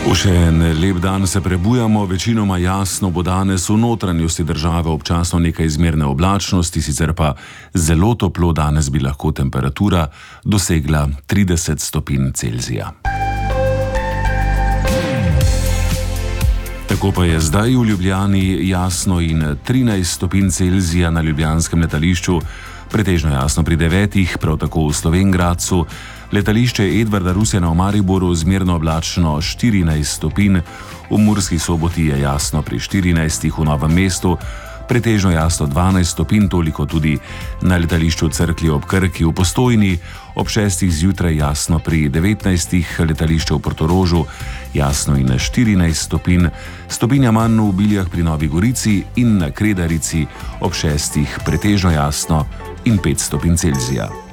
Še en lep dan se prebujamo, večinoma jasno bo danes v notranjosti države občasno nekaj izmerne oblačnosti, sicer pa zelo toplo. Danes bi lahko temperatura dosegla 30 stopinj Celzija. Tako pa je zdaj v Ljubljani jasno in 13 stopinj Celzija na ljubljanskem letališču, pretežno jasno pri 9, prav tako v Slovenj Gradcu. Letališče Edvarda Rusjana v Mariboru zmerno oblačno 14 stopinj, v Murski Soboti je jasno pri 14, v Novem mestu pretežno jasno 12 stopinj, toliko tudi na letališču Cerklje ob Krki, v Postojni ob 6 zjutraj jasno pri 19, letališče v Portorožu jasno in 14 stopinj, stopinja manj v Biljah pri Novi Gorici in na Kredarici ob 6 pretežno jasno in 5 stopinj Celzija.